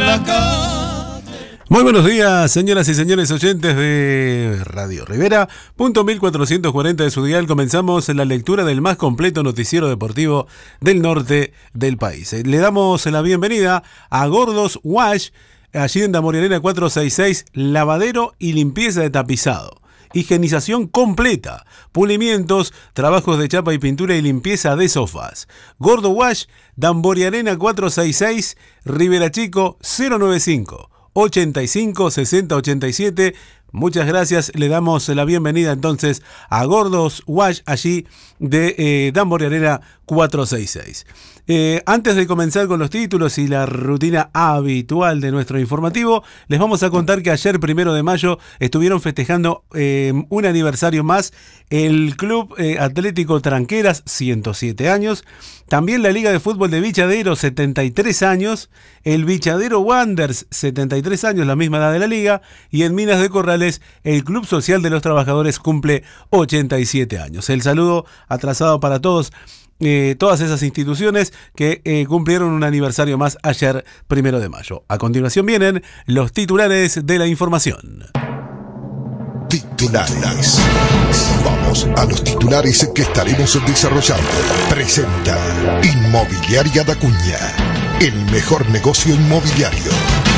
la calle. Muy buenos días, señoras y señores oyentes de Radio Rivera. Punto 1440 de su dial. Comenzamos la lectura del más completo noticiero deportivo del norte del país. Le damos la bienvenida a Gordos Wash, allí en Damborenea Arena 466, lavadero y limpieza de tapizado. Higienización completa, pulimientos, trabajos de chapa y pintura y limpieza de sofás. Gordo Wash, Damborenea Arena 466, Rivera Chico 095 85 60 87. Muchas gracias, le damos la bienvenida entonces a Gordos Wash, allí de Damborenea Arena 466. Antes de comenzar con los títulos y la rutina habitual de nuestro informativo, les vamos a contar que ayer, 1 de mayo, estuvieron festejando un aniversario más el Club Atlético Tranqueras, 107 años, también la Liga de Fútbol de Vichadero, 73 años, el Vichadero Wanderers, 73 años, la misma edad de la Liga, y en Minas de Corrales, el Club Social de los Trabajadores cumple 87 años. El saludo atrasado para todas esas instituciones que cumplieron un aniversario más ayer, 1 de mayo. A continuación vienen los titulares de la información. Titulares. Vamos a los titulares que estaremos desarrollando. Presenta Inmobiliaria da Cunha, el mejor negocio inmobiliario.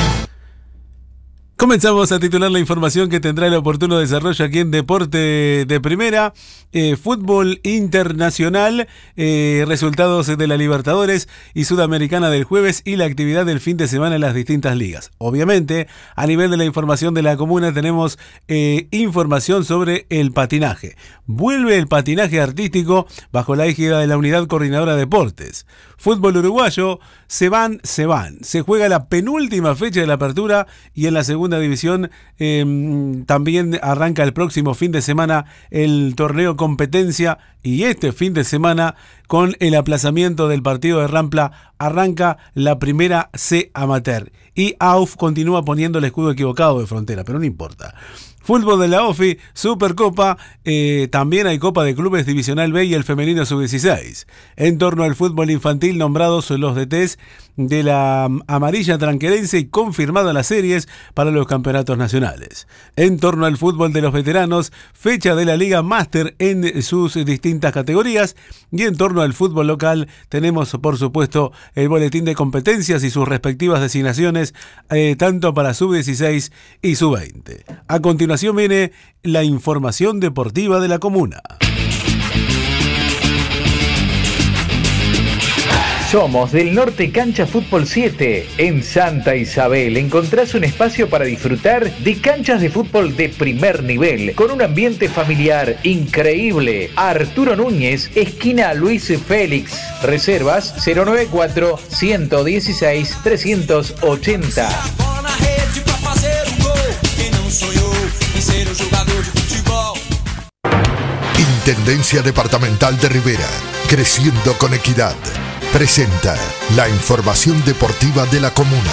Comenzamos a titular la información que tendrá el oportuno desarrollo aquí en Deporte de Primera. Fútbol internacional, resultados de la Libertadores y Sudamericana del jueves y la actividad del fin de semana en las distintas ligas. Obviamente, a nivel de la información de la comuna tenemos información sobre el patinaje. Vuelve el patinaje artístico bajo la égida de la Unidad Coordinadora de Deportes. Fútbol uruguayo, se van. Se juega la penúltima fecha de la apertura y en la segunda división también arranca el próximo fin de semana el torneo competencia, y este fin de semana con el aplazamiento del partido de Rampla arranca la primera C amateur y AUF continúa poniendo el escudo equivocado de Frontera, pero no importa. Fútbol de la OFI, Supercopa, también hay Copa de Clubes Divisional B y el femenino sub-16. En torno al fútbol infantil, nombrados los DTs de la amarilla tranquerense y confirmadas las series para los campeonatos nacionales. En torno al fútbol de los veteranos, fecha de la Liga Máster en sus distintas categorías. Y en torno al fútbol local, tenemos por supuesto el boletín de competencias y sus respectivas designaciones, tanto para sub-16 y sub-20. A continuación viene la información deportiva de la comuna. Somos del Norte Cancha Fútbol 7. En Santa Isabel encontrás un espacio para disfrutar de canchas de fútbol de primer nivel, con un ambiente familiar increíble. Arturo Núñez, esquina Luis Félix. Reservas 094-116-380. Intendencia Departamental de Rivera, creciendo con equidad. Presenta la información deportiva de la comuna.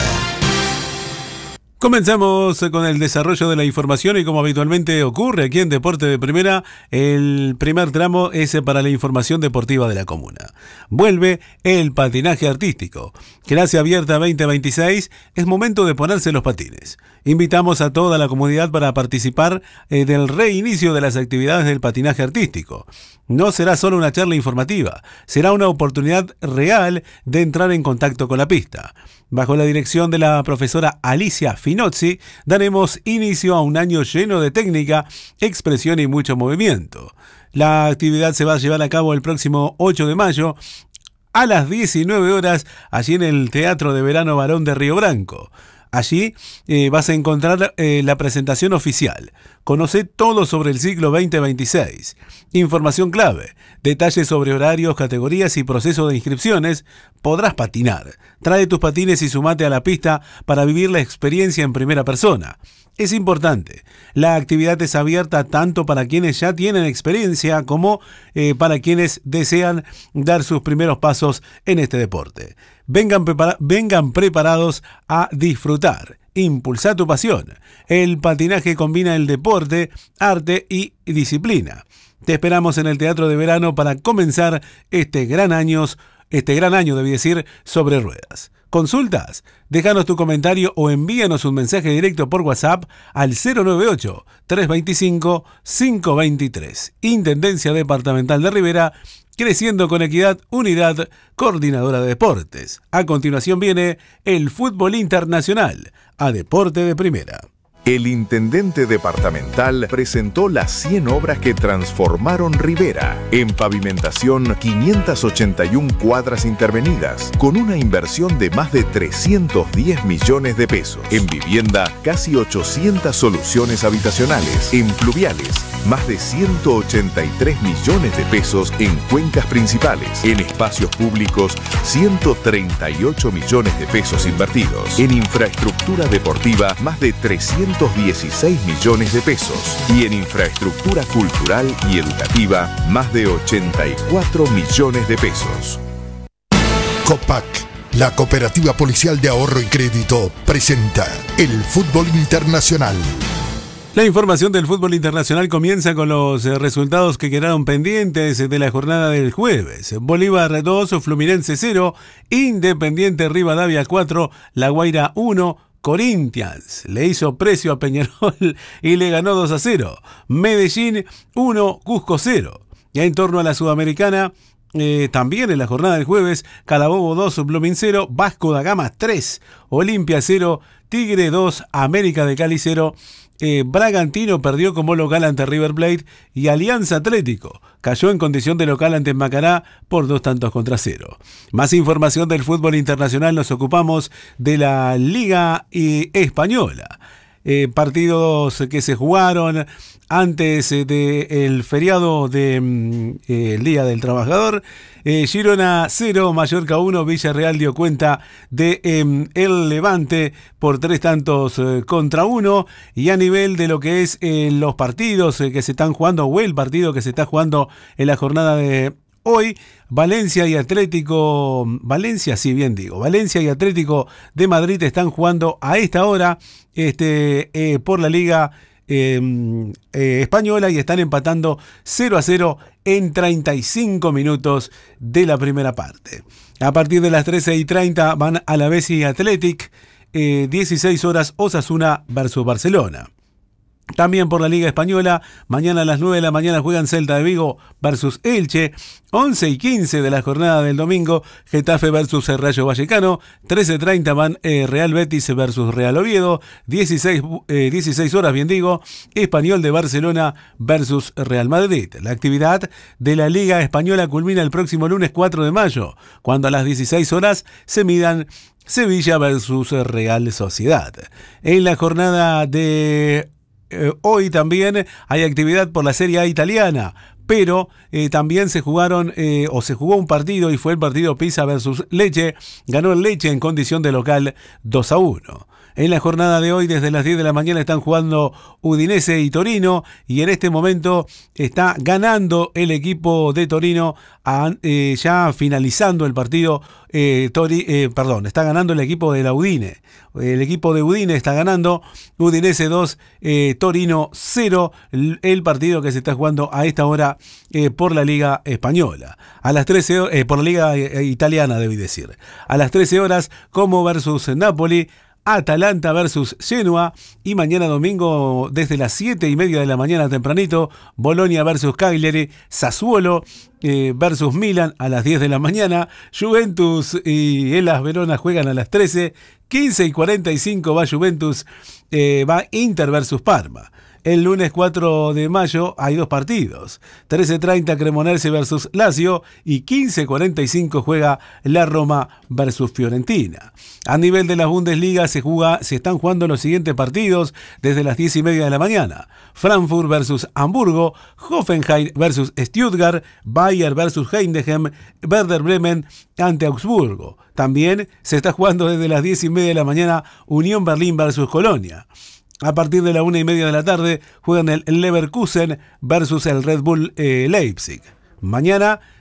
Comenzamos con el desarrollo de la información y como habitualmente ocurre aquí en Deporte de Primera, el primer tramo es para la información deportiva de la comuna. Vuelve el patinaje artístico. Clase abierta 2026, es momento de ponerse los patines. Invitamos a toda la comunidad para participar del reinicio de las actividades del patinaje artístico. No será solo una charla informativa, será una oportunidad real de entrar en contacto con la pista. Bajo la dirección de la profesora Alicia Finozzi, daremos inicio a un año lleno de técnica, expresión y mucho movimiento. La actividad se va a llevar a cabo el próximo 8 de mayo a las 19 horas, allí en el Teatro de Verano Barón de Río Branco. Allí vas a encontrar la presentación oficial. Conoce todo sobre el ciclo 2026. Información clave, detalles sobre horarios, categorías y proceso de inscripciones. Podrás patinar. Trae tus patines y sumate a la pista para vivir la experiencia en primera persona. Es importante, la actividad es abierta tanto para quienes ya tienen experiencia como para quienes desean dar sus primeros pasos en este deporte. Vengan preparados a disfrutar. Impulsa tu pasión. El patinaje combina el deporte, arte y disciplina. Te esperamos en el Teatro de Verano para comenzar este gran año, debí decir, sobre ruedas. ¿Consultas? Déjanos tu comentario o envíanos un mensaje directo por WhatsApp al 098-325-523. Intendencia Departamental de Rivera, creciendo con equidad, unidad, coordinadora de deportes. A continuación viene el fútbol internacional, a Deporte de Primera. El intendente departamental presentó las 100 obras que transformaron Rivera. En pavimentación, 581 cuadras intervenidas, con una inversión de más de 310 millones de pesos. En vivienda, casi 800 soluciones habitacionales. En fluviales, más de 183 millones de pesos en cuencas principales. En espacios públicos, 138 millones de pesos invertidos. En infraestructura deportiva, más de 316 millones de pesos. Y en infraestructura cultural y educativa, más de 84 millones de pesos. COPAC, la Cooperativa Policial de Ahorro y Crédito, presenta el fútbol internacional. La información del fútbol internacional comienza con los resultados que quedaron pendientes de la jornada del jueves. Bolívar 2, Fluminense 0, Independiente Rivadavia 4, La Guaira 1, Corinthians le hizo precio a Peñarol y le ganó 2-0. Medellín 1, Cusco 0. Ya en torno a la Sudamericana, también en la jornada del jueves, Carabobo 2, Blooming 0, Vasco da Gama 3, Olimpia 0, Tigre 2, América de Cali 0. Bragantino perdió como local ante River Plate y Alianza Atlético cayó en condición de local ante Macará por 2-0. Más información del fútbol internacional, nos ocupamos de la Liga Española. Partidos que se jugaron antes del feriado del Día del Trabajador. Girona 0, Mallorca 1, Villarreal dio cuenta de el Levante por 3-1. Y a nivel de lo que es los partidos que se están jugando, o el partido que se está jugando en la jornada de hoy, Valencia y Atlético de Madrid están jugando a esta hora por la Liga Española y están empatando 0-0 en 35 minutos de la primera parte. A partir de las 13:30 van Alavés y Athletic, 16 horas Osasuna versus Barcelona. También por la Liga Española, mañana a las 9 de la mañana juegan Celta de Vigo versus Elche, 11:15 de la jornada del domingo, Getafe versus el Rayo Vallecano, 13:30 van Real Betis versus Real Oviedo, 16 horas, Español de Barcelona versus Real Madrid. La actividad de la Liga Española culmina el próximo lunes 4 de mayo, cuando a las 16 horas se midan Sevilla versus Real Sociedad. En la jornada de hoy también hay actividad por la Serie A italiana, pero también se jugó un partido y fue el partido Pisa versus Lecce. Ganó el Lecce en condición de local 2-1. En la jornada de hoy, desde las 10 de la mañana, están jugando Udinese y Torino, y en este momento está ganando el equipo de Torino, ya finalizando el partido. Está ganando el equipo de la Udine. El equipo de Udine está ganando, Udinese 2, Torino 0, el partido que se está jugando a esta hora por la Liga Española. A las 13 horas, por la Liga Italiana, debí decir. A las 13 horas, Como versus Napoli, Atalanta versus Genoa, y mañana domingo desde las 7:30 de la mañana tempranito, Bolonia versus Cagliari, Sassuolo versus Milan a las 10 de la mañana, Juventus y Hellas Verona juegan a las 13, 15:45 va Juventus, va Inter versus Parma. El lunes 4 de mayo hay dos partidos, 13:30 Cremonese versus Lazio y 15:45 juega la Roma versus Fiorentina. A nivel de la Bundesliga se están jugando los siguientes partidos desde las 10:30 de la mañana. Frankfurt versus Hamburgo, Hoffenheim versus Stuttgart, Bayer versus Heidenheim, Werder Bremen ante Augsburgo. También se está jugando desde las 10:30 de la mañana Unión Berlín versus Colonia. A partir de la 1:30 de la tarde juegan el Leverkusen versus el Red Bull Leipzig. Mañana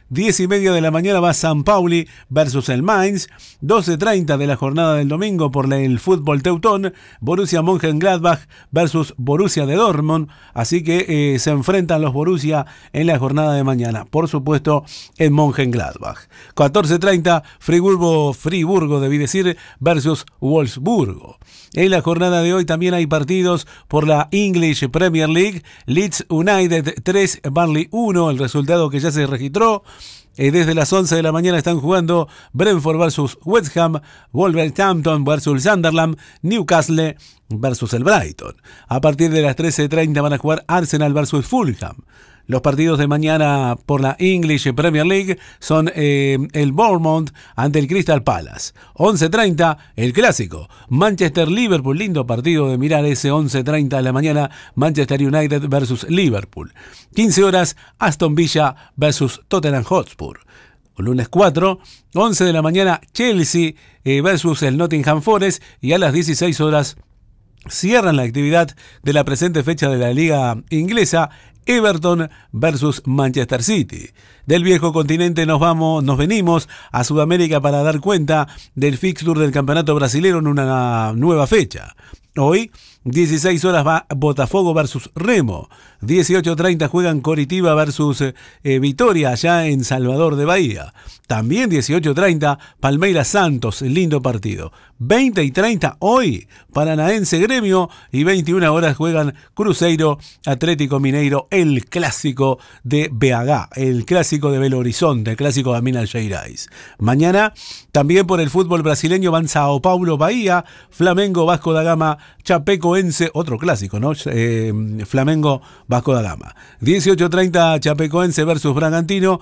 10:30 de la mañana va San Pauli versus el Mainz. 12:30 de la jornada del domingo por el fútbol teutón, Borussia Mönchengladbach versus Borussia de Dortmund. Así que se enfrentan los Borussia en la jornada de mañana. Por supuesto, en Mönchengladbach. 14:30, Friburgo debí decir, versus Wolfsburgo. En la jornada de hoy también hay partidos por la English Premier League. Leeds United 3, Burnley 1, el resultado que ya se registró. Desde las 11 de la mañana están jugando Brentford versus West Ham, Wolverhampton versus Sunderland, Newcastle versus el Brighton. A partir de las 13:30 van a jugar Arsenal versus Fulham. Los partidos de mañana por la English Premier League son el Bournemouth ante el Crystal Palace. 11:30, el clásico. Manchester-Liverpool, lindo partido de mirar ese 11:30 de la mañana. Manchester United versus Liverpool. 15 horas, Aston Villa versus Tottenham Hotspur. Lunes 4, 11 de la mañana, Chelsea versus el Nottingham Forest. Y a las 16 horas cierran la actividad de la presente fecha de la Liga Inglesa, Everton versus Manchester City. Del viejo continente nos venimos a Sudamérica para dar cuenta del fixture del campeonato brasileño en una nueva fecha. Hoy, 16 horas va Botafogo versus Remo. 18:30 juegan Coritiba versus Vitória allá en Salvador de Bahía. También 18:30 Palmeiras Santos, lindo partido. 20:30 hoy Paranaense Gremio y 21 horas juegan Cruzeiro Atlético Mineiro, el clásico de BH, el clásico de Belo Horizonte, el clásico de Minas Gerais. Mañana también por el fútbol brasileño van Sao Paulo Bahía, Flamengo Vasco da Gama, Chapecoense, otro clásico, ¿no? Flamengo Vasco da Gama. 18:30 Chapecoense versus Bragantino.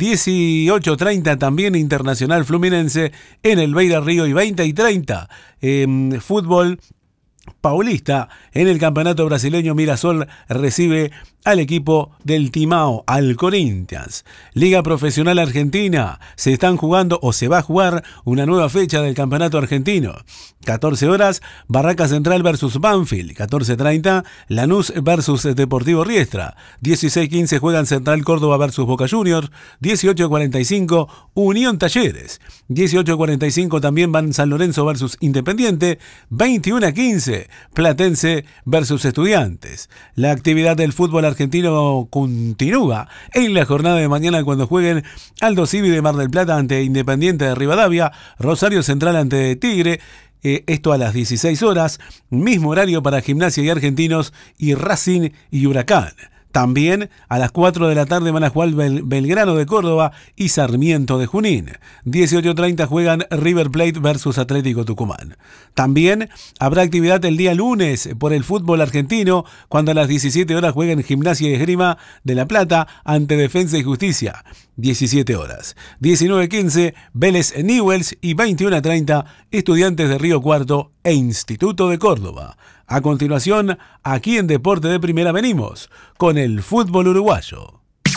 18:30 también Internacional Fluminense en el Beira Río. Y 20:30 fútbol paulista en el campeonato brasileño. Mirasol recibe al equipo del Timao, al Corinthians. Liga Profesional Argentina, se están jugando o se va a jugar una nueva fecha del campeonato argentino. 14 horas, Barraca Central versus Banfield. 14:30, Lanús versus Deportivo Riestra. 16:15 juegan Central Córdoba versus Boca Juniors. 18:45, Unión Talleres. 18:45 también van San Lorenzo versus Independiente. 21:15, Platense versus Estudiantes. La actividad del fútbol argentino continúa en la jornada de mañana cuando jueguen Aldo Civi de Mar del Plata ante Independiente de Rivadavia, Rosario Central ante Tigre. Esto a las 16 horas, mismo horario para Gimnasia y Argentinos y Racing y Huracán. También a las 4 de la tarde van a jugar Belgrano de Córdoba y Sarmiento de Junín. 18:30 juegan River Plate versus Atlético Tucumán. También habrá actividad el día lunes por el fútbol argentino cuando a las 17 horas jueguen Gimnasia y Esgrima de La Plata ante Defensa y Justicia. 17 horas. 19:15 Vélez Newell's y 21:30 Estudiantes de Río Cuarto e Instituto de Córdoba. A continuación, aquí en Deporte de Primera venimos con el fútbol uruguayo.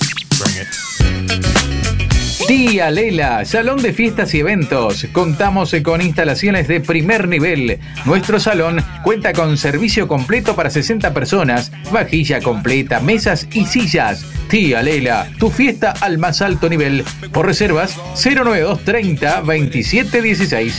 Tía Lela, salón de fiestas y eventos. Contamos con instalaciones de primer nivel. Nuestro salón cuenta con servicio completo para 60 personas, vajilla completa, mesas y sillas. Tía Lela, tu fiesta al más alto nivel. Por reservas 092 30 27 16.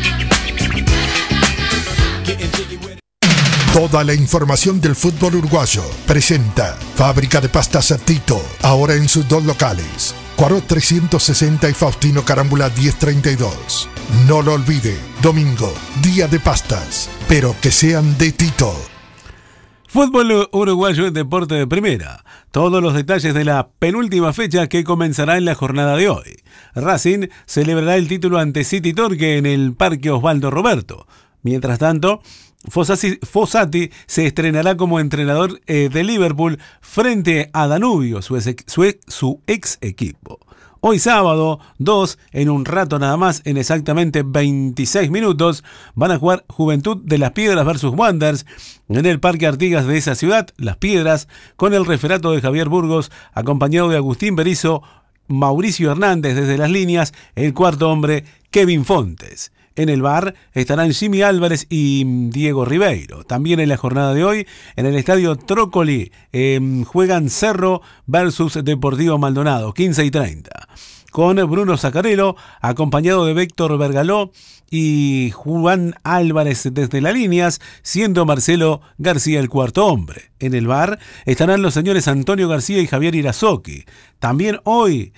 Toda la información del fútbol uruguayo presenta Fábrica de Pastas Tito, ahora en sus dos locales, Cuarot 360 y Faustino Carámbula 1032. No lo olvide, domingo, día de pastas, pero que sean de Tito. Fútbol uruguayo en Deporte de Primera. Todos los detalles de la penúltima fecha que comenzará en la jornada de hoy. Racing celebrará el título ante City Torque en el Parque Osvaldo Roberto. Mientras tanto, Fossati se estrenará como entrenador de Liverpool frente a Danubio, su ex equipo. Hoy sábado 2, en un rato nada más, en exactamente 26 minutos, van a jugar Juventud de Las Piedras versus Wanderers en el Parque Artigas de esa ciudad, Las Piedras, con el referato de Javier Burgos, acompañado de Agustín Berizzo, Mauricio Hernández desde las líneas, el cuarto hombre, Kevin Fontes. En el VAR estarán Jimmy Álvarez y Diego Ribeiro. También en la jornada de hoy, en el estadio Trócoli, juegan Cerro versus Deportivo Maldonado, 15:30. Con Bruno Zaccarello, acompañado de Víctor Bergaló y Juan Álvarez desde las líneas, siendo Marcelo García el cuarto hombre. En el VAR estarán los señores Antonio García y Javier Irazoqui. También hoy,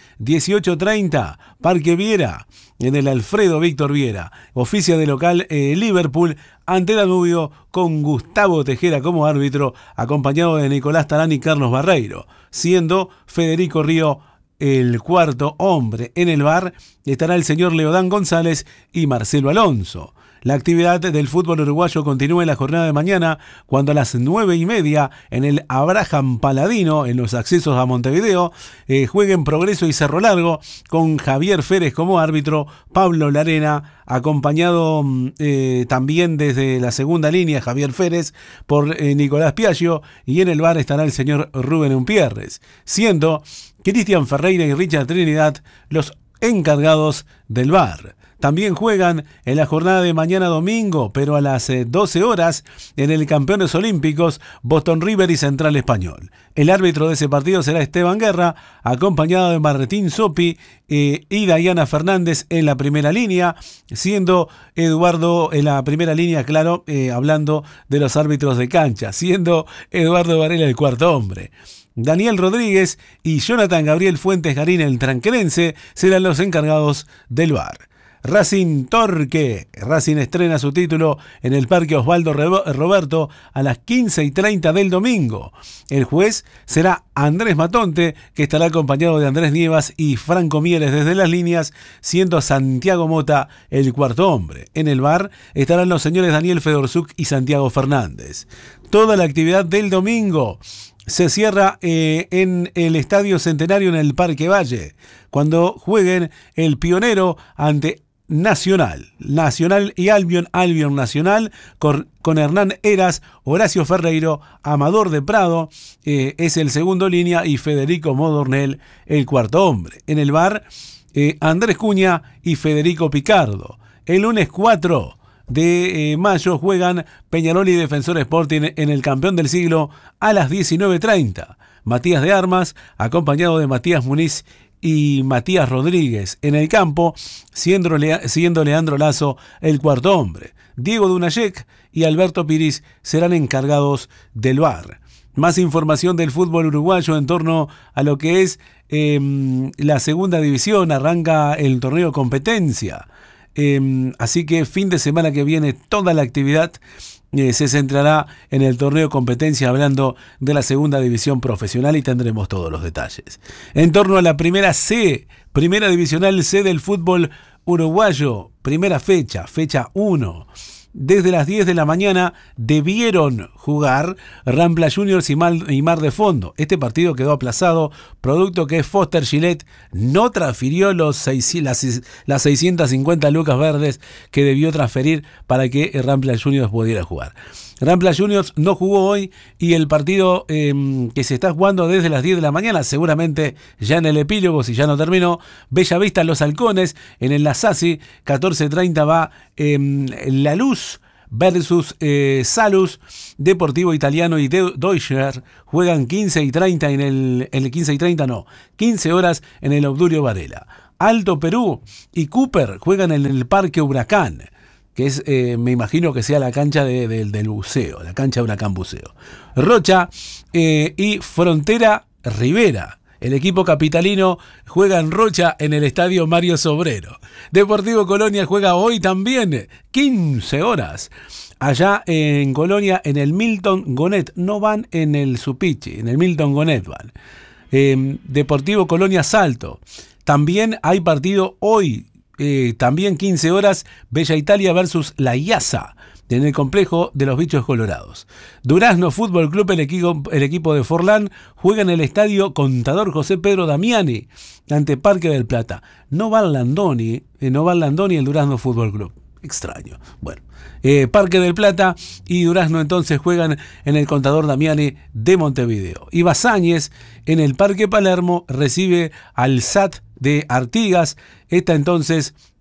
18:30, Parque Viera, en el Alfredo Víctor Viera, oficia de local Liverpool ante Danubio, con Gustavo Tejera como árbitro, acompañado de Nicolás Tarán y Carlos Barreiro, siendo Federico Río el cuarto hombre. En el VAR estará el señor Leodán González y Marcelo Alonso. La actividad del fútbol uruguayo continúa en la jornada de mañana, cuando a las 9:30 en el Abraham Paladino, en los accesos a Montevideo, jueguen Progreso y Cerro Largo, con Javier Férez como árbitro, Pablo Larena, acompañado también desde la segunda línea, Javier Férez, por Nicolás Piaggio, y en el VAR estará el señor Rubén Umpierres, siendo Cristian Ferreira y Richard Trinidad los encargados del VAR. También juegan en la jornada de mañana domingo, pero a las 12 horas, en el Campeones Olímpicos, Boston River y Central Español. El árbitro de ese partido será Esteban Guerra, acompañado de Martín Sopi y Dayana Fernández en la primera línea, siendo Eduardo en la primera línea, claro, hablando de los árbitros de cancha, siendo Eduardo Varela el cuarto hombre. Daniel Rodríguez y Jonathan Gabriel Fuentes Garín, el tranquerense, serán los encargados del VAR. Racing Torque. Racing estrena su título en el Parque Osvaldo Roberto a las 15:30 del domingo. El juez será Andrés Matonte, que estará acompañado de Andrés Nievas y Franco Mieres desde las líneas, siendo Santiago Mota el cuarto hombre. En el VAR estarán los señores Daniel Fedorzuk y Santiago Fernández. Toda la actividad del domingo se cierra en el Estadio Centenario en el Parque Valle, cuando jueguen el Pionero ante Nacional y Albion Nacional, con Hernán Heras, Horacio Ferreiro, Amador de Prado, es el segundo línea, y Federico Modornel el cuarto hombre. En el VAR, Andrés Cuña y Federico Picardo. El lunes 4 de mayo juegan Peñarol y Defensor Sporting en el Campeón del Siglo a las 19:30. Matías de Armas, acompañado de Matías Muniz y Matías Rodríguez en el campo, siendo Leandro Lazo el cuarto hombre. Diego Dunayek y Alberto Piris serán encargados del VAR. Más información del fútbol uruguayo en torno a lo que es la segunda división. Arranca el torneo competencia. Así que fin de semana que viene toda la actividad se centrará en el torneo competencia, hablando de la segunda división profesional, y tendremos todos los detalles. En torno a la primera divisional C del fútbol uruguayo, primera fecha 1. Desde las 10 de la mañana debieron jugar Rampla Juniors y Mar de Fondo. Este partido quedó aplazado, producto que Foster Gillette no transfirió las 650 lucas verdes que debió transferir para que Rampla Juniors pudiera jugar. Rampla Juniors no jugó hoy, y el partido que se está jugando desde las 10 de la mañana, seguramente ya en el epílogo, si ya no terminó, Bellavista Los Halcones, en el Lasasi, 14:30 va La Luz versus Salus. Deportivo Italiano y Deutscher juegan 15 horas en el Obdulio Varela. Alto Perú y Cooper juegan en el Parque Huracán, que es, me imagino que sea la cancha del buceo, la cancha de Huracán Buceo. Rocha y Frontera Rivera. El equipo capitalino juega en Rocha en el estadio Mario Sobrero. Deportivo Colonia juega hoy también, 15 horas. Allá en Colonia, en el Milton Gonet. No van en el Supichi, en el Milton Gonet van. Deportivo Colonia Salto. También hay partido hoy, también 15 horas, Bella Italia versus La Iasa, en el complejo de los Bichos Colorados. Durazno Fútbol Club, el equipo de Forlán, juega en el estadio Contador José Pedro Damiani ante Parque del Plata. No va Landoni el Durazno Fútbol Club. Extraño. Bueno, Parque del Plata y Durazno entonces juegan en el Contador Damiani de Montevideo. Y Basáñez en el Parque Palermo recibe al SAT de Artigas. Esta entonces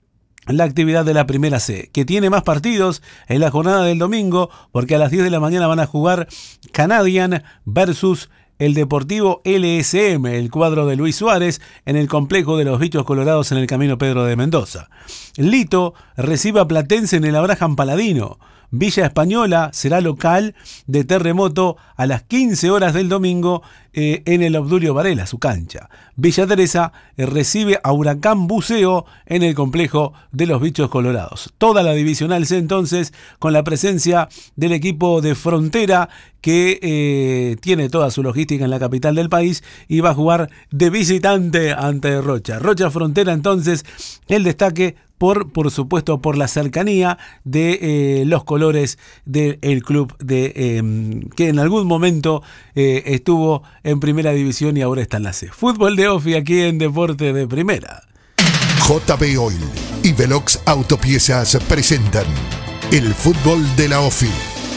la actividad de la Primera C, que tiene más partidos en la jornada del domingo, porque a las 10 de la mañana van a jugar Canadian versus el Deportivo LSM, el cuadro de Luis Suárez, en el complejo de los Bichos Colorados en el Camino Pedro de Mendoza. Lito recibe a Platense en el Abraham Paladino. Villa Española será local de Terremoto a las 15 horas del domingo en el Obdulio Varela, su cancha. Villa Teresa recibe a Huracán Buceo en el complejo de los Bichos Colorados. Toda la Divisional C entonces con la presencia del equipo de Frontera que tiene toda su logística en la capital del país y va a jugar de visitante ante Rocha. Rocha Frontera entonces el destaque por supuesto por la cercanía de los colores del club de que en algún momento estuvo en primera división y ahora está en la C. Fútbol de Ofi aquí en Deporte de Primera. JB Oil y Velox Autopiezas presentan el fútbol de la Ofi.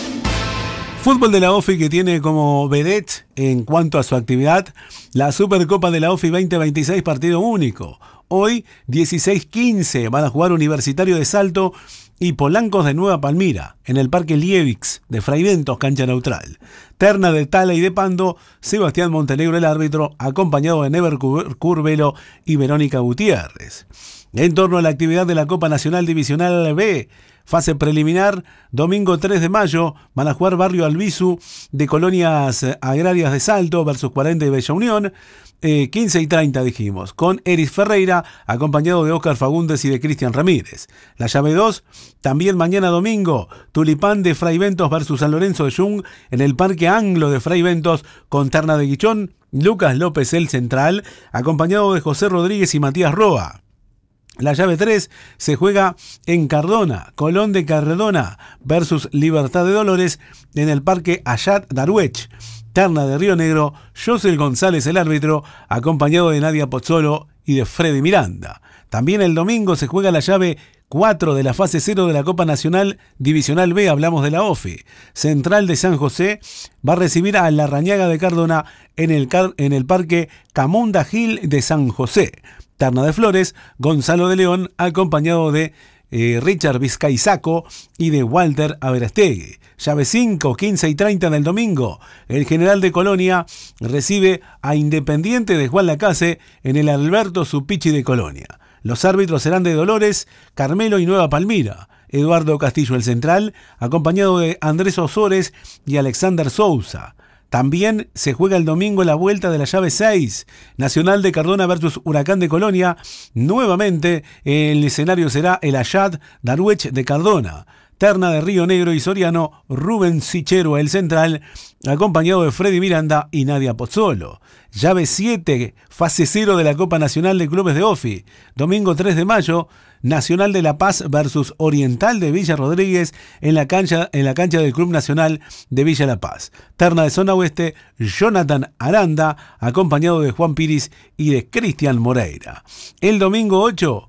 Fútbol de la OFI que tiene como vedette en cuanto a su actividad la Supercopa de la OFI 2026 partido único. Hoy 16:15 van a jugar Universitario de Salto y Polancos de Nueva Palmira en el Parque Lievix de Fraiventos, cancha neutral. Terna de Tala y de Pando, Sebastián Montenegro el árbitro, acompañado de Never Curvelo y Verónica Gutiérrez. En torno a la actividad de la Copa Nacional Divisional B, fase preliminar, domingo 3 de mayo, van a jugar Barrio Albizu de Colonias Agrarias de Salto versus 40 de Bella Unión, 15 y 30 dijimos, con Eris Ferreira, acompañado de Óscar Fagundes y de Cristian Ramírez. La llave 2, también mañana domingo, Tulipán de Fraiventos versus San Lorenzo de Jung en el Parque Anglo de Fraiventos con Terna de Guichón, Lucas López el central, acompañado de José Rodríguez y Matías Roa. La llave 3 se juega en Cardona, Colón de Cardona versus Libertad de Dolores en el Parque Ayat Darwech. Terna de Río Negro, José González el árbitro, acompañado de Nadia Pozzolo y de Freddy Miranda. También el domingo se juega la llave 4 de la fase 0 de la Copa Nacional Divisional B, hablamos de la OFI. Central de San José va a recibir a La Rañaga de Cardona en el Parque Camonda Gil de San José. Terna de Flores, Gonzalo de León, acompañado de Richard Vizcaizaco y de Walter Averastegui. Llave 5, 15 y 30 del domingo. El General de Colonia recibe a Independiente de Juan Lacase en el Alberto Supichi de Colonia. Los árbitros serán de Dolores, Carmelo y Nueva Palmira. Eduardo Castillo el central, acompañado de Andrés Osores y Alexander Sousa. También se juega el domingo la vuelta de la llave 6, Nacional de Cardona versus Huracán de Colonia. Nuevamente el escenario será el Ayat Darwech de Cardona. Terna de Río Negro y Soriano, Rubén Sichero el central, acompañado de Freddy Miranda y Nadia Pozzolo. Llave 7, fase 0 de la Copa Nacional de Clubes de OFI. Domingo 3 de mayo, Nacional de La Paz versus Oriental de Villa Rodríguez en la cancha del Club Nacional de Villa La Paz. Terna de Zona Oeste, Jonathan Aranda, acompañado de Juan Piris y de Cristian Moreira. El domingo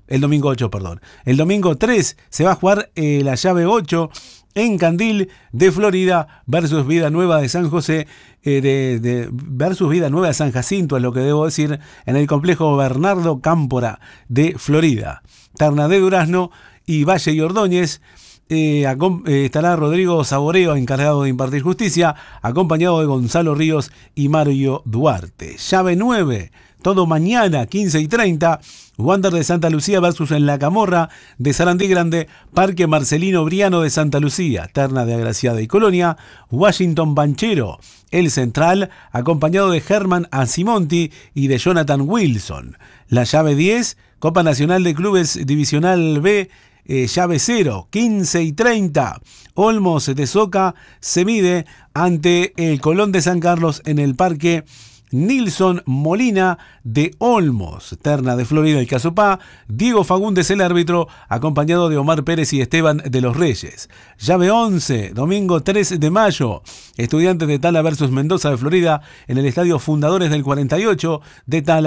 3 se va a jugar la llave 8 en Candil de Florida versus Vida Nueva de San José, versus Vida Nueva de San Jacinto, es lo que debo decir, en el complejo Bernardo Cámpora de Florida. Terna de Durazno y Valle y Ordóñez, estará Rodrigo Saboreo, encargado de impartir justicia, acompañado de Gonzalo Ríos y Mario Duarte. Llave 9, todo mañana, 15 y 30, Wander de Santa Lucía versus en La Camorra de Sarandí Grande, Parque Marcelino Briano de Santa Lucía. Terna de Agraciada y Colonia, Washington Banchero, el central, acompañado de Germán Asimonti y de Jonathan Wilson. La llave 10, Copa Nacional de Clubes Divisional B, llave 0, 15 y 30. Olmos de Soca se mide ante el Colón de San Carlos en el Parque Nilson Molina de Olmos. Terna de Florida y Casopá, Diego Fagundes el árbitro, acompañado de Omar Pérez y Esteban de los Reyes. Llave 11, domingo 3 de mayo, Estudiantes de Tala versus Mendoza de Florida en el Estadio Fundadores del 48 de Tala.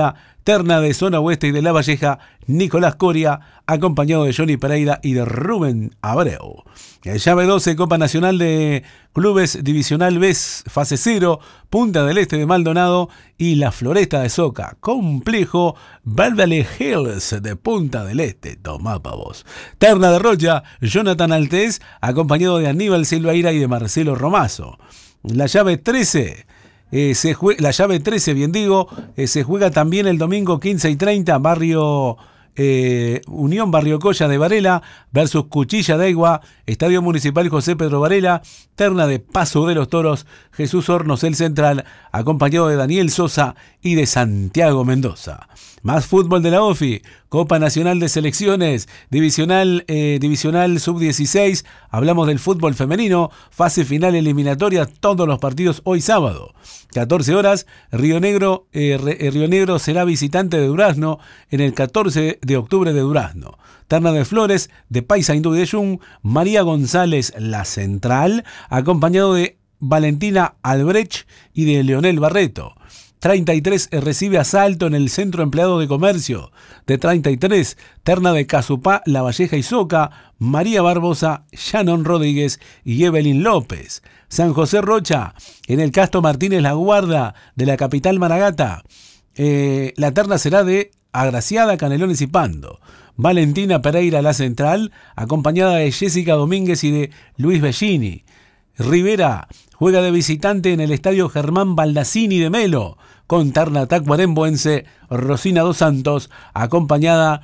Terna de zona oeste y de La Valleja, Nicolás Coria, acompañado de Johnny Pereira y de Rubén Abreu. Llave 12, Copa Nacional de Clubes Divisional B, fase 0, Punta del Este de Maldonado y La Floresta de Soca. Complejo Beverly Hills de Punta del Este. Tomá pa' vos. Terna de Rocha, Jonathan Altés, acompañado de Aníbal Silveira y de Marcelo Romazo. La llave 13... la llave 13, bien digo, se juega también el domingo 15:30, Barrio Unión Barrio Colla de Varela versus Cuchilla de Aigua, Estadio Municipal José Pedro Varela. Terna de Paso de los Toros, Jesús Hornos el Central, acompañado de Daniel Sosa y de Santiago Mendoza. Más fútbol de la OFI, Copa Nacional de Selecciones, Divisional Sub-16, hablamos del fútbol femenino, fase final eliminatoria, todos los partidos hoy sábado. 14 horas, Río Negro será visitante de Durazno en el 14 de octubre de Durazno. Terna de Flores, de Paysandú de Jung, María González La Central, acompañado de Valentina Albrecht y de Leonel Barreto. 33 recibe a Salto en el Centro Empleado de Comercio. De 33, Terna de Casupá, La Valleja y Soca, María Barbosa, Shannon Rodríguez y Evelyn López. San José Rocha, en el Castro Martínez La Guarda de la capital Maragata. La terna será de Agraciada, Canelones y Pando. Valentina Pereira La Central, acompañada de Jessica Domínguez y de Luis Bellini. Rivera juega de visitante en el Estadio Germán Baldassini de Melo, con terna tacuarembuense Rosina Dos Santos, acompañada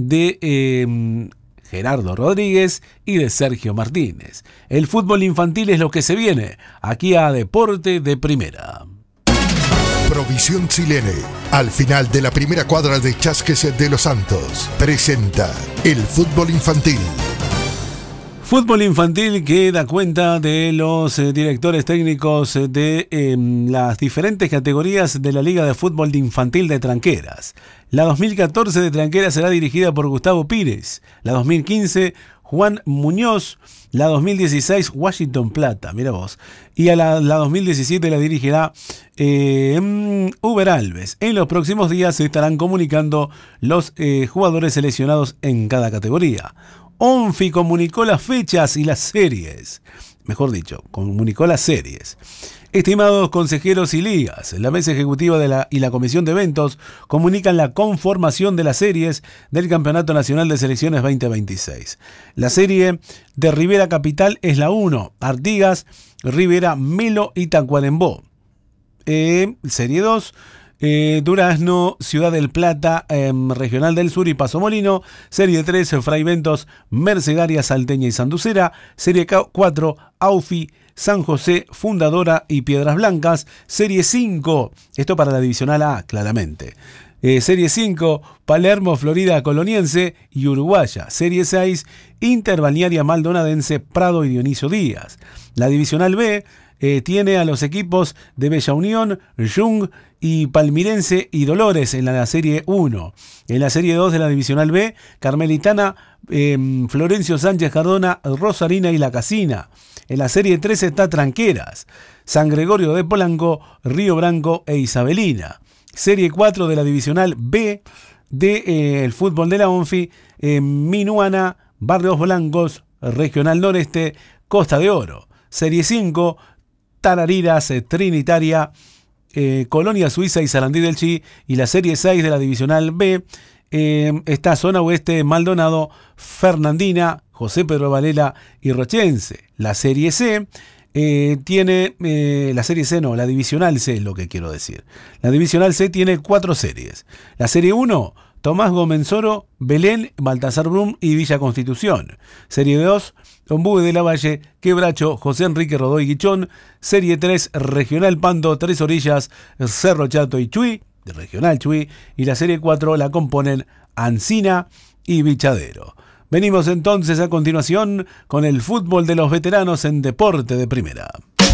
de Gerardo Rodríguez y de Sergio Martínez. El fútbol infantil es lo que se viene, aquí a Deporte de Primera. Provisión Silene, al final de la primera cuadra de Chasques de Los Santos, presenta el fútbol infantil. Fútbol infantil que da cuenta de los directores técnicos de las diferentes categorías de la Liga de Fútbol Infantil de Tranqueras. La 2014 de Tranqueras será dirigida por Gustavo Pires, la 2015 Juan Muñoz, la 2016 Washington Plata, mira vos, y a la 2017 la dirigirá Uber Alves. En los próximos días se estarán comunicando los jugadores seleccionados en cada categoría. ONFI comunicó las fechas y las series. Mejor dicho, comunicó las series. Estimados consejeros y ligas, la mesa ejecutiva y la comisión de eventos comunican la conformación de las series del Campeonato Nacional de Selecciones 2026. La serie de Rivera Capital es la 1, Artigas, Rivera, Melo y Tacuarembó. Serie 2, Durazno, Ciudad del Plata, Regional del Sur y Paso Molino. Serie 3, Fray Ventos, Mercedaria, Salteña y Sanducera. Serie 4, Aufi, San José, Fundadora y Piedras Blancas. Serie 5, esto para la Divisional A, claramente. Serie 5, Palermo, Florida Coloniense y Uruguaya. Serie 6, Interbalnearia Maldonadense, Prado y Dionisio Díaz. La Divisional B tiene a los equipos de Bella Unión, Jung y Palmirense y Dolores en la Serie 1. En la Serie 2 de la Divisional B, Carmelitana, Florencio Sánchez Cardona, Rosarina y La Casina. En la Serie 3 está Tranqueras, San Gregorio de Polanco, Río Branco e Isabelina. Serie 4 de la Divisional B del fútbol de la ONFI, Minuana, Barrios Blancos, Regional Noreste, Costa de Oro. Serie 5, Tarariras, Trinitaria, Colonia Suiza y Sarandí del Chi. Y la Serie 6 de la Divisional B está Zona Oeste, Maldonado, Fernandina, José Pedro Varela y Rochense. La Serie C tiene, la Divisional C es lo que quiero decir. La Divisional C tiene 4 series. La Serie 1, Tomás Gomenzoro, Belén, Baltasar Brum y Villa Constitución. Serie 2, Ombú de la Valle, Quebracho, José Enrique Rodoy Guichón. Serie 3, Regional Pando, Tres Orillas, Cerro Chato y Chuy, de Regional Chuy. Y la Serie 4 la componen Ancina y Bichadero. Venimos entonces a continuación con el fútbol de los veteranos en Deporte de Primera.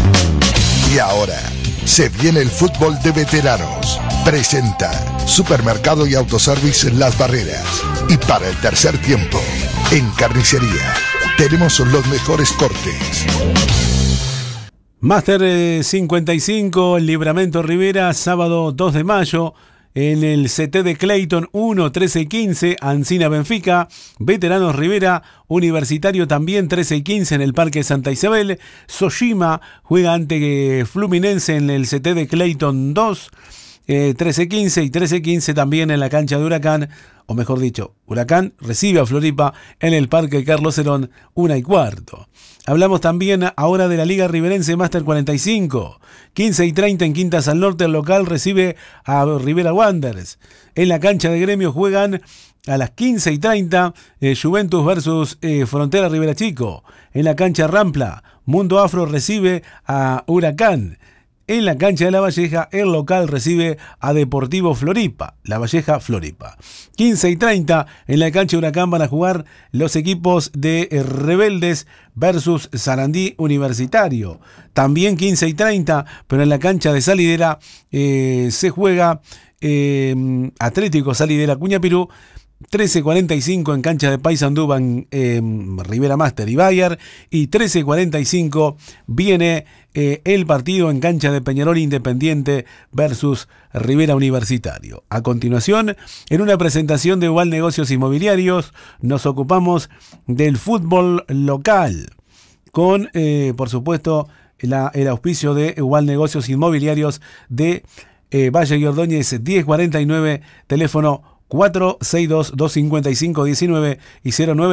Y ahora, se viene el fútbol de veteranos. Presenta Supermercado y Autoservice Las Barreras. Y para el tercer tiempo, en Carnicería, tenemos los mejores cortes. Máster 55, Libramento Rivera, sábado 2 de mayo. En el CT de Clayton 1, 13-15, Ancina Benfica. Veteranos Rivera, Universitario también 13-15 en el Parque Santa Isabel. Soshima juega ante Fluminense en el CT de Clayton 2, 13-15 y 13-15 también en la cancha de Huracán. O mejor dicho, Huracán recibe a Floripa en el Parque Carlos Cerón 1:15. Hablamos también ahora de la Liga Riverense Master 45. 15:30 en Quintas al Norte, el local recibe a Rivera Wanderers. En la cancha de Gremio juegan a las 15:30 Juventus versus Frontera Rivera Chico. En la cancha Rampla, Mundo Afro recibe a Huracán. En la cancha de La Valleja, el local recibe a Deportivo Floripa, La Valleja Floripa. 15:30 en la cancha de Huracán van a jugar los equipos de Rebeldes versus Sarandí Universitario. También 15:30, pero en la cancha de Salidera se juega Atlético Salidera Cuñapirú. 13:45 en cancha de Paysandú van Rivera Master y Bayer, y 13:45 viene el partido en cancha de Peñarol Independiente versus Rivera Universitario. A continuación, en una presentación de UAL Negocios Inmobiliarios, nos ocupamos del fútbol local con, por supuesto, el auspicio de UAL Negocios Inmobiliarios de Valle y Ordóñez 1049, teléfono 462-255-19 y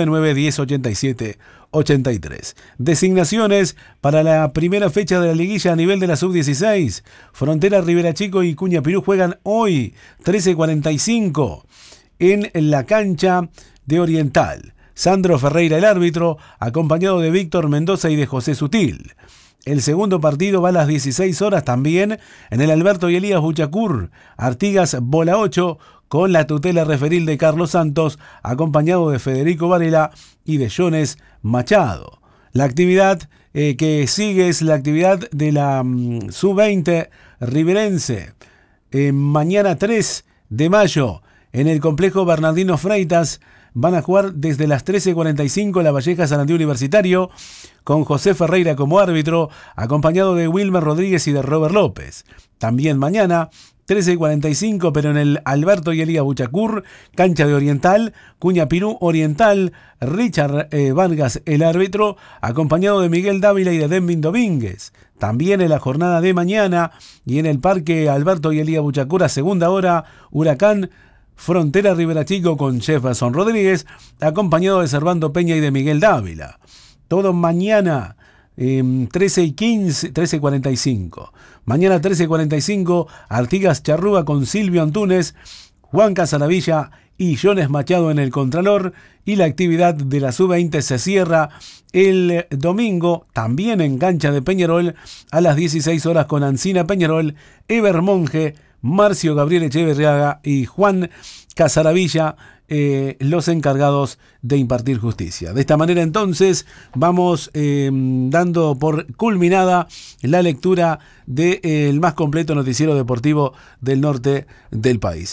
099-1087-83. Designaciones para la primera fecha de la liguilla a nivel de la Sub-16. Frontera Rivera Chico y Cuñapirú juegan hoy, 13:45, en la cancha de Oriental. Sandro Ferreira, el árbitro, acompañado de Víctor Mendoza y de José Sutil. El segundo partido va a las 16 horas también en el Alberto y Elías Buchacur. Artigas Bola 8 con la tutela referil de Carlos Santos, acompañado de Federico Varela y de Jones Machado. La actividad que sigue es la actividad de la Sub-20 riverense. Mañana 3 de mayo en el complejo Bernardino Freitas van a jugar desde las 13:45 La Valleja Sarandí Universitario, con José Ferreira como árbitro, acompañado de Wilmer Rodríguez y de Robert López. También mañana 13:45, pero en el Alberto y Elías Buchacur, cancha de Oriental, Cuñapirú Oriental, Richard Vargas el árbitro, acompañado de Miguel Dávila y de Denvin Domínguez. También en la jornada de mañana y en el Parque Alberto y Elías Buchacur a segunda hora, Huracán Frontera Rivera Chico con Jefferson Rodríguez, acompañado de Servando Peña y de Miguel Dávila. Todo mañana 13:45. Mañana 13:45, Artigas Charrúa con Silvio Antunes, Juan Casaravilla y Jones Machado en el Contralor. Y la actividad de la Sub-20 se cierra el domingo, también en cancha de Peñarol, a las 16 horas con Ancina Peñarol, Eber Monge, Marcio Gabriel Echeverriaga y Juan Casaravilla, los encargados de impartir justicia. De esta manera entonces vamos dando por culminada la lectura del más completo noticiero deportivo del norte del país.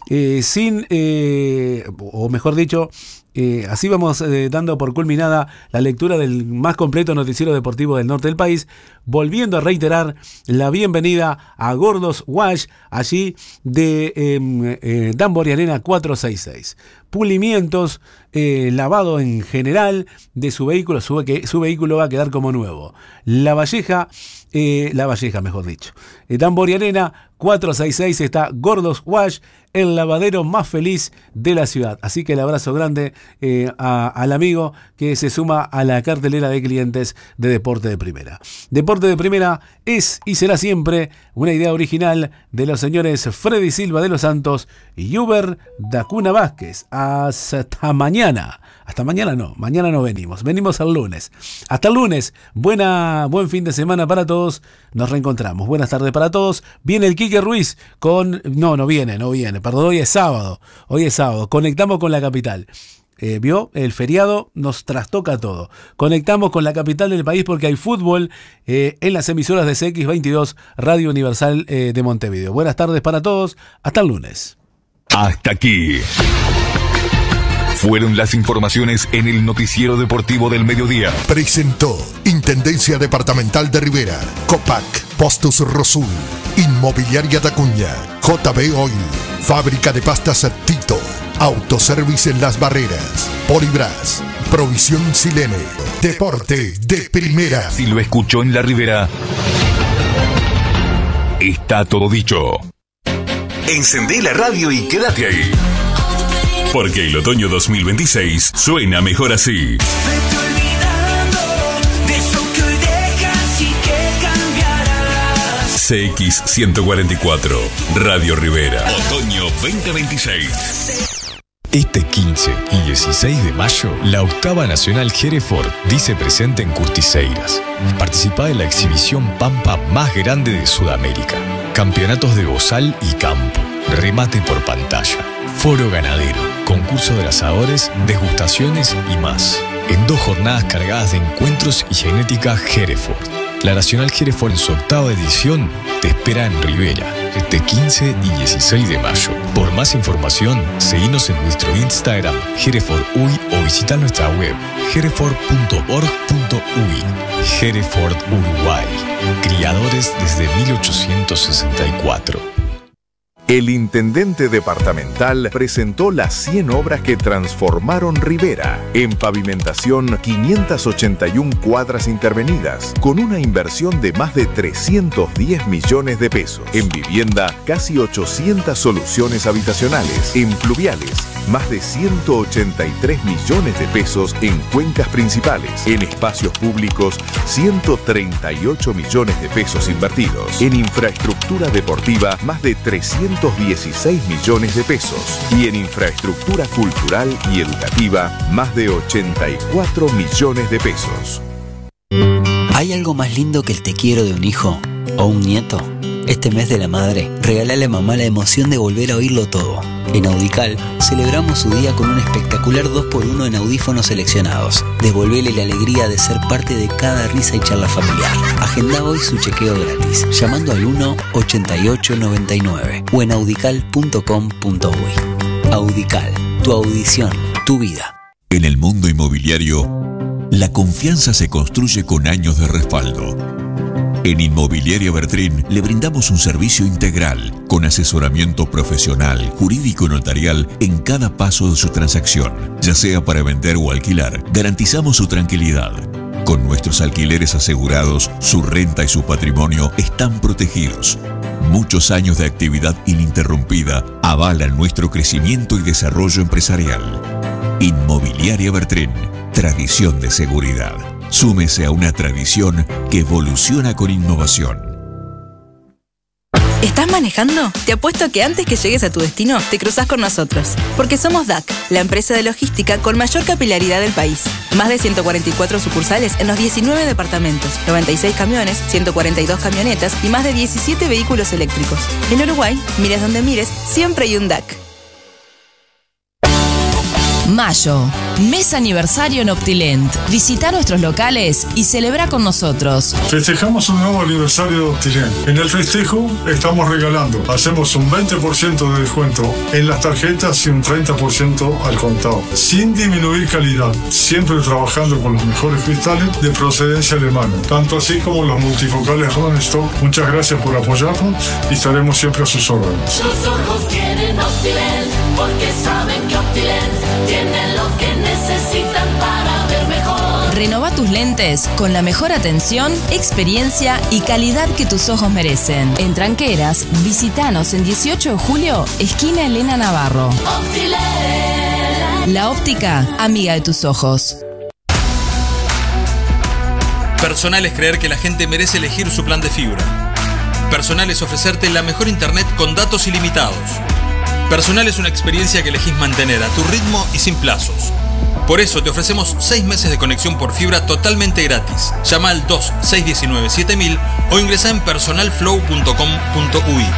O mejor dicho, así vamos dando por culminada la lectura del más completo noticiero deportivo del norte del país, volviendo a reiterar la bienvenida a Gordos Wash, allí de Danbury Arena 466. Pulimientos, lavado en general de su vehículo, su vehículo va a quedar como nuevo. La Valleja, mejor dicho. Danbury Arena 466 está Gordos Wash, el lavadero más feliz de la ciudad. Así que el abrazo grande al amigo que se suma a la cartelera de clientes de Deporte de Primera. Deporte de Primera es y será siempre una idea original de los señores Freddy Silva de los Santos y Uber Dacuna Vázquez. Hasta mañana. Hasta mañana no, mañana no venimos el lunes. Hasta el lunes, buen fin de semana para todos, nos reencontramos. Buenas tardes para todos. Viene el Quique Ruiz con... No viene, perdón, hoy es sábado, conectamos con la capital. ¿Vio? El feriado nos trastoca todo. Conectamos con la capital del país porque hay fútbol en las emisoras de CX22 Radio Universal de Montevideo. Buenas tardes para todos, hasta el lunes. Hasta aquí fueron las informaciones en el noticiero deportivo del mediodía. Presentó Intendencia Departamental de Rivera, Copac, Postus Rosul, Inmobiliaria Tacuña, JB Oil. Fábrica de pastas Tito. Autoservice en Las Barreras. Polibras. Provisión Silene. Deporte de primera. Si lo escuchó en la Ribera, está todo dicho. Encendé la radio y quédate ahí. Porque el otoño 2026 suena mejor así. CX144, Radio Ribera. Otoño 2026. Este 15 y 16 de mayo, la octava Nacional Hereford dice presente en Curtiseiras. Participa en la exhibición Pampa más grande de Sudamérica. Campeonatos de bozal y campo. Remate por pantalla. Foro ganadero. Concurso de asadores, degustaciones y más. En 2 jornadas cargadas de encuentros y genética Hereford. La Nacional Hereford en su octava edición te espera en Ribera, este 15 y 16 de mayo. Por más información, seguinos en nuestro Instagram, HerefordUy, o visita nuestra web, hereford.org.uy. Hereford Uruguay. Criadores desde 1864. El intendente departamental presentó las 100 obras que transformaron Rivera. En pavimentación, 581 cuadras intervenidas, con una inversión de más de 310 millones de pesos. En vivienda, casi 800 soluciones habitacionales. En pluviales, más de 183 millones de pesos en cuencas principales. En espacios públicos, 138 millones de pesos invertidos. En infraestructura deportiva, más de 316 millones de pesos. Y en infraestructura cultural y educativa, más de 84 millones de pesos. ¿Hay algo más lindo que el te quiero de un hijo o un nieto? Este mes de la madre, regálale a mamá la emoción de volver a oírlo todo. En Audical, celebramos su día con un espectacular 2x1 en audífonos seleccionados. Devolvele la alegría de ser parte de cada risa y charla familiar. Agenda hoy su chequeo gratis, llamando al 1-8899 o en audical.com.uy. Audical, tu audición, tu vida. En el mundo inmobiliario, la confianza se construye con años de respaldo. En Inmobiliaria Bertrín le brindamos un servicio integral, con asesoramiento profesional, jurídico y notarial en cada paso de su transacción. Ya sea para vender o alquilar, garantizamos su tranquilidad. Con nuestros alquileres asegurados, su renta y su patrimonio están protegidos. Muchos años de actividad ininterrumpida avalan nuestro crecimiento y desarrollo empresarial. Inmobiliaria Bertrín, tradición de seguridad. Súmese a una tradición que evoluciona con innovación. ¿Estás manejando? Te apuesto que antes que llegues a tu destino, te cruzás con nosotros. Porque somos DAC, la empresa de logística con mayor capilaridad del país. Más de 144 sucursales en los 19 departamentos, 96 camiones, 142 camionetas y más de 17 vehículos eléctricos. En Uruguay, mires donde mires, siempre hay un DAC. Mayo, mes aniversario en Optilent. Visita nuestros locales y celebra con nosotros. Festejamos un nuevo aniversario de Optilent. En el festejo estamos regalando. Hacemos un 20% de descuento en las tarjetas y un 30% al contado. Sin disminuir calidad. Siempre trabajando con los mejores cristales de procedencia alemana. Tanto así como los multifocales Rodenstock. Muchas gracias por apoyarnos y estaremos siempre a sus órdenes. Tus ojos tienen Optilent porque saben que Optilent tienen lo que necesitan para ver mejor. Renova tus lentes con la mejor atención, experiencia y calidad que tus ojos merecen. En Tranqueras, visitanos en 18 de julio, esquina Elena Navarro. Optilent. La óptica, amiga de tus ojos. Personal es creer que la gente merece elegir su plan de fibra. Personal es ofrecerte la mejor internet con datos ilimitados. Personal es una experiencia que elegís mantener a tu ritmo y sin plazos. Por eso te ofrecemos 6 meses de conexión por fibra totalmente gratis. Llama al 2619-7000 o ingresa en personalflow.com.uy.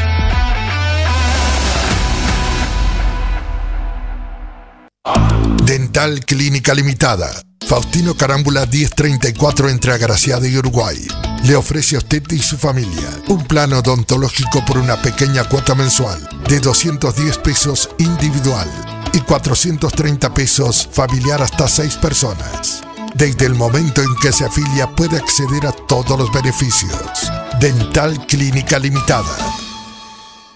Dental Clínica Limitada. Faustino Carámbula 1034 entre Agraciada y Uruguay. Le ofrece a usted y su familia un plan odontológico por una pequeña cuota mensual de 210 pesos individual y 430 pesos familiar hasta 6 personas. Desde el momento en que se afilia puede acceder a todos los beneficios. Dental Clínica Limitada.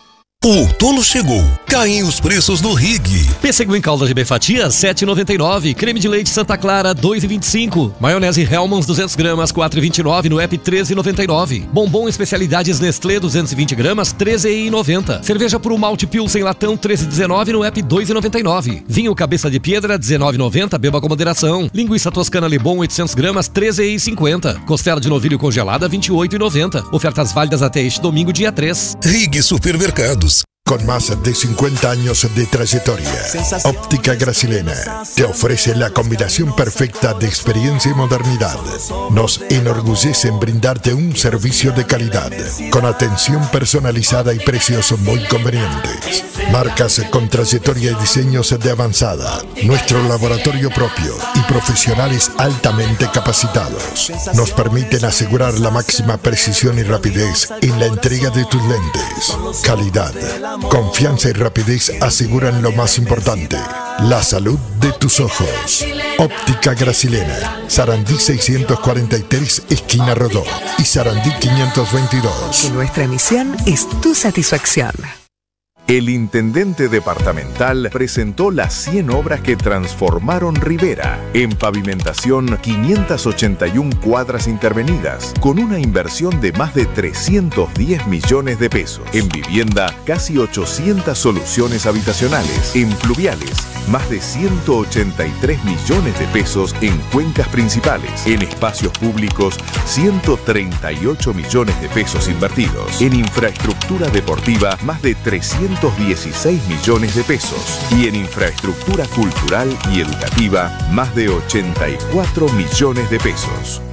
O outono chegou. Caem os preços no Rig. Pêssego em calda GB fatia, R$ 7,99. Creme de leite Santa Clara, R$ 2,25. Maionese Hellmann's 200 gramas, R$ 4,29. No app, R$ 13,99. Bombom especialidades Nestlé 220 gramas, R$ 13,90. Cerveja Puro Malte Pilsen latão, R$ 13,19. No app, R$ 2,99. Vinho Cabeça de Pedra, R$ 19,90. Beba com moderação. Linguiça Toscana Lebon 800 gramas, R$ 13,50. Costela de novilho congelada, R$ 28,90. Ofertas válidas até este domingo, dia 3. Rig Supermercados. Con más de 50 años de trayectoria, Óptica Gracilena te ofrece la combinación perfecta de experiencia y modernidad. Nos enorgullece en brindarte un servicio de calidad, con atención personalizada y precios muy convenientes. Marcas con trayectoria y diseños de avanzada, nuestro laboratorio propio y profesionales altamente capacitados nos permiten asegurar la máxima precisión y rapidez en la entrega de tus lentes. Calidad, confianza y rapidez aseguran lo más importante, la salud de tus ojos. Óptica Gracilena, Sarandí 643, esquina Rodó, y Sarandí 522. Nuestra misión es tu satisfacción. El intendente departamental presentó las 100 obras que transformaron Rivera. En pavimentación, 581 cuadras intervenidas, con una inversión de más de 310 millones de pesos. En vivienda, casi 800 soluciones habitacionales. En pluviales, más de 183 millones de pesos en cuencas principales. En espacios públicos, 138 millones de pesos invertidos. En infraestructura deportiva, más de 316 millones de pesos. Y en infraestructura cultural y educativa, más de 84 millones de pesos.